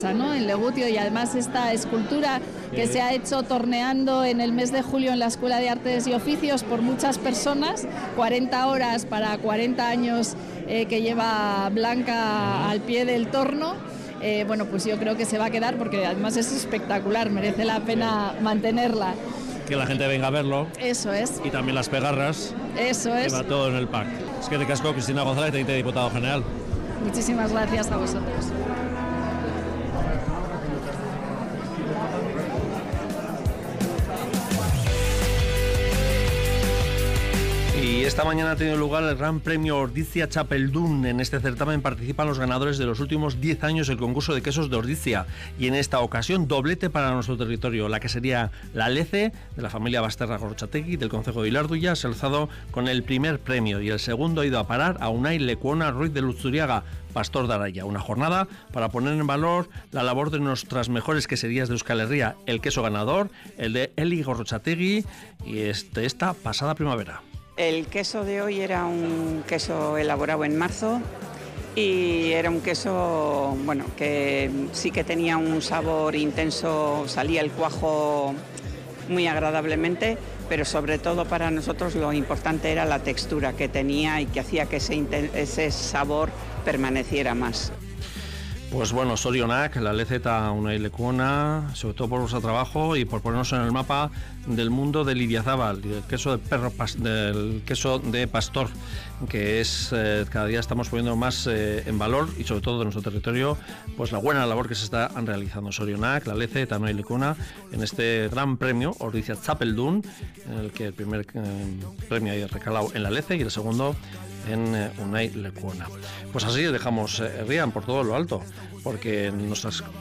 ¿no? En Legutio, y además esta escultura que se ha hecho torneando en el mes de julio en la Escuela de Artes y Oficios por muchas personas, 40 horas para 40 años que lleva Blanca al pie del torno. Bueno, pues yo creo que se va a quedar porque además es espectacular, merece la pena mantenerla. Que la gente venga a verlo. Eso es. Y también las pegarras. Eso es. Y va todo en el pack. Es que te casco Cristina González, teniente diputado general. Muchísimas gracias a vosotros. Y esta mañana ha tenido lugar el Gran Premio Ordizia Txapeldun. En este certamen participan los ganadores de los últimos 10 años del concurso de quesos de Ordizia. Y en esta ocasión, doblete para nuestro territorio. La que sería la Lece, de la familia Basterra Gorrotxategi, del concejo de Ilarduya, se ha alzado con el primer premio. Y el segundo ha ido a parar a Unai Lecuona Ruiz de Luzuriaga, pastor de Araya. Una jornada para poner en valor la labor de nuestras mejores queserías de Euskal Herria. El queso ganador, el de Eli Gorrotxategi, y esta pasada primavera. El queso de hoy era un queso elaborado en marzo y era un queso, bueno, que sí que tenía un sabor intenso, salía el cuajo muy agradablemente, pero sobre todo para nosotros lo importante era la textura que tenía y que hacía que ese sabor permaneciera más. Pues bueno, zorionak, la Lezeta Unai Lecuona, sobre todo por vuestro trabajo y por ponernos en el mapa del mundo del Idiazábal, del queso de perro, del queso de pastor, que es cada día estamos poniendo más en valor, y sobre todo de nuestro territorio, pues la buena labor que se está realizando. Zorionak, la Lezeta Unai Lecuona, en este gran premio Ordizia Txapeldun, en el que el primer premio ha recalado en la Lece y el segundo en Unai Lecuona. Pues así dejamos Herrian por todo lo alto, porque nuestras